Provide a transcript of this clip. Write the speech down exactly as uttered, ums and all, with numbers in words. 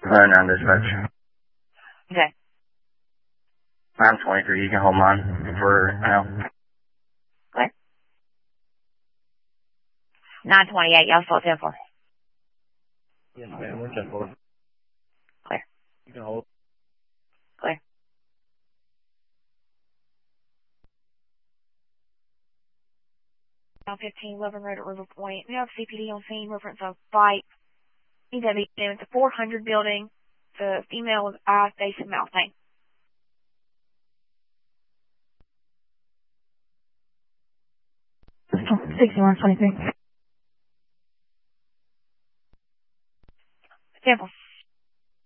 nine nine dispatch. Okay. nine twenty-three, you can hold mine for now. Clear. nine twenty-eight, y'all still ten four. Yes, ma'am, we're ten four. Clear. You can hold. Clear. fifteen, Loving Road at River Point. We have C P D on scene, reference of bike. E W, it's a four hundred building. The female with eye, face, and mouth. Thanks. sixty-one twenty-three.